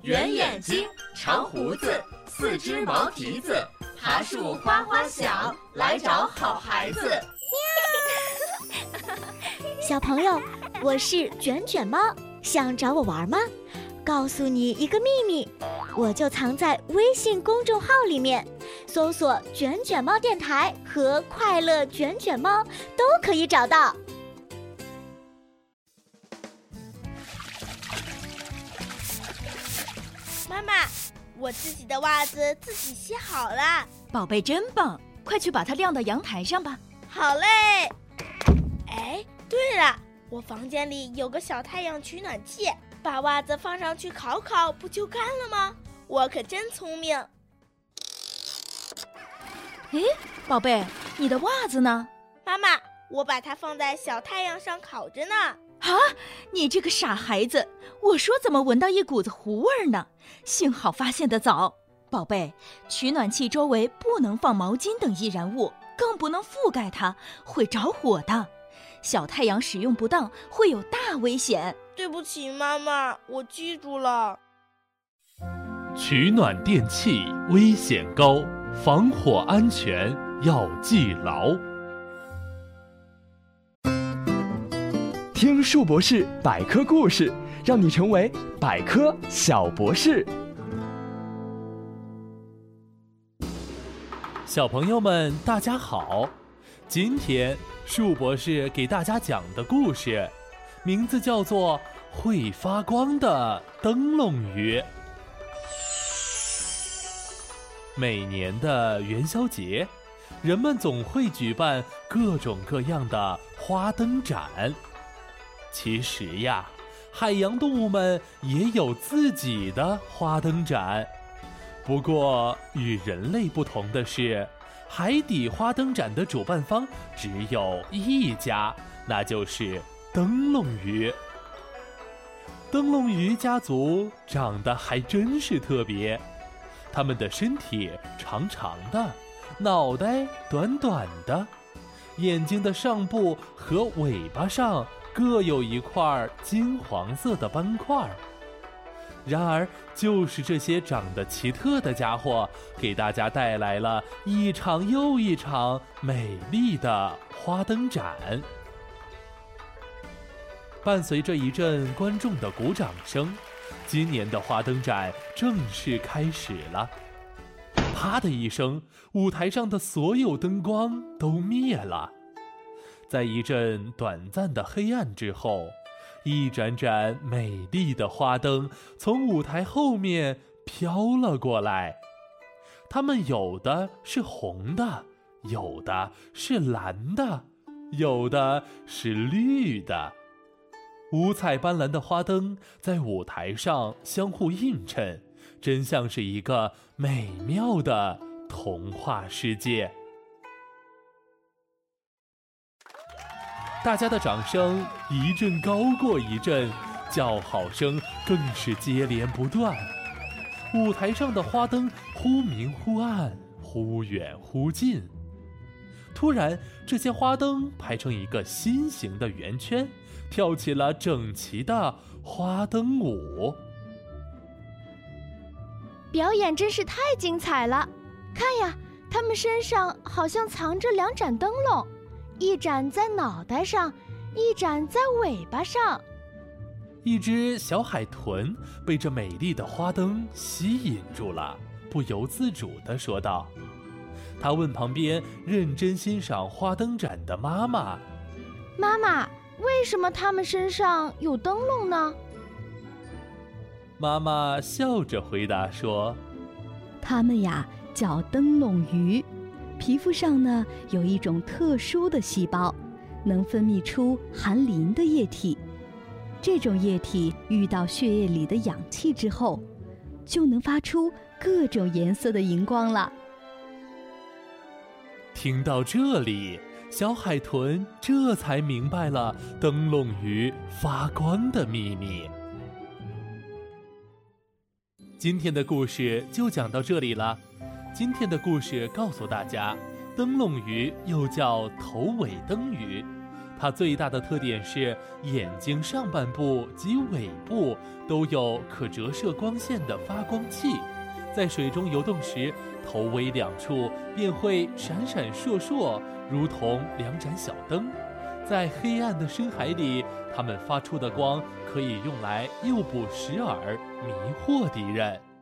圆眼睛，长胡子，四只毛蹄子，爬树哗哗响，来找好孩子。 小朋友，我是卷卷猫，想找我玩吗？告诉你一个秘密，我就藏在微信公众号里面，搜索卷卷猫电台和快乐卷卷猫都可以找到。 妈妈，我自己的袜子自己洗好了。 宝贝真棒，快去把它晾到阳台上吧。 好嘞。哎，对了，我房间里有个小太阳取暖器，把袜子放上去烤烤，不就干了吗？我可真聪明。 诶，宝贝，你的袜子呢？ 妈妈，我把它放在小太阳上烤着呢。 啊，你这个傻孩子，我说怎么闻到一股子糊味儿呢？幸好发现得早。宝贝，取暖器周围不能放毛巾等易燃物，更不能覆盖它，会着火的。小太阳使用不当会有大危险。 对不起，妈妈，我记住了。 取暖电器危险高，防火安全要记牢。 听树博士百科故事，让你成为百科小博士。 小朋友们，大家好！今天树博士给大家讲的故事，名字叫做《会发光的灯笼鱼》。每年的元宵节，人们总会举办各种各样的花灯展。其实呀，海洋动物们也有自己的花灯展。不过与人类不同的是，海底花灯展的主办方只有一家，那就是灯笼鱼。灯笼鱼家族长得还真是特别，它们的身体长长的，脑袋短短的，眼睛的上部和尾巴上各有一块金黄色的斑块。然而，就是这些长得奇特的家伙，给大家带来了一场又一场美丽的花灯展。伴随着一阵观众的鼓掌声，今年的花灯展正式开始了。啪的一声，舞台上的所有灯光都灭了。在一阵短暂的黑暗之后，一盏盏美丽的花灯从舞台后面飘了过来。它们有的是红的，有的是蓝的，有的是绿的。五彩斑斓的花灯在舞台上相互映衬，真像是一个美妙的童话世界。大家的掌声一阵高过一阵，叫好声更是接连不断。舞台上的花灯忽明忽暗，忽远忽近。突然，这些花灯排成一个心形的圆圈，跳起了整齐的花灯舞。 表演真是太精彩了！看呀，他们身上好像藏着两盏灯笼，一盏在脑袋上，一盏在尾巴上。 一只小海豚被这美丽的花灯吸引住了，不由自主地说道。他问旁边认真欣赏花灯展的妈妈：“ 妈妈，为什么他们身上有灯笼呢？” 妈妈笑着回答说：“ 它们呀叫灯笼鱼，皮肤上呢有一种特殊的细胞，能分泌出含磷的液体。这种液体遇到血液里的氧气之后，就能发出各种颜色的荧光了。” 听到这里，小海豚这才明白了灯笼鱼发光的秘密。今天的故事就讲到这里了。今天的故事告诉大家，灯笼鱼又叫头尾灯鱼，它它最大的特点是眼睛上半部及尾部都有可折射光线的发光器，在水中游动时，头尾两处便会闪闪烁烁，如同两盏小灯。在黑暗的深海里，它们发出的光可以用来诱捕食饵，迷惑敌人。